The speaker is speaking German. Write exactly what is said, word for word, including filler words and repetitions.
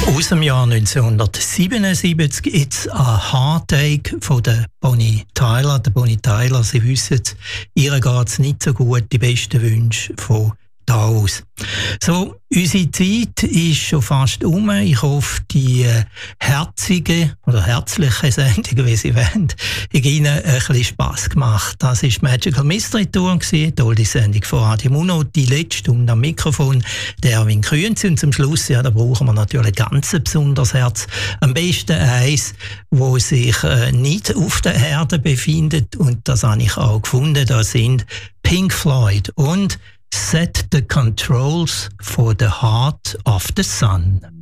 Aus dem Jahr neunzehnhundertsiebenundsiebzig jetzt ein Heartache von der Bonnie Tyler. Der Bonnie Tyler, Sie wissen, ihr geht es nicht so gut, die besten Wünsche von da aus. So, unsere Zeit ist schon fast um. Ich hoffe, die äh, herzige oder herzliche Sendung, wie Sie wollen, hat Ihnen ein bisschen Spass gemacht. Das war die Magical Mystery Tour, eine tolle Sendung von Radio Muno. Die letzte und am Mikrofon der Erwin Grünz. Und zum Schluss, ja, da brauchen wir natürlich ganz ein besonderes Herz. Am besten eins, wo sich äh, nicht auf der Erde befindet. Und das habe ich auch gefunden. Das sind Pink Floyd und Set the Controls for the Heart of the Sun.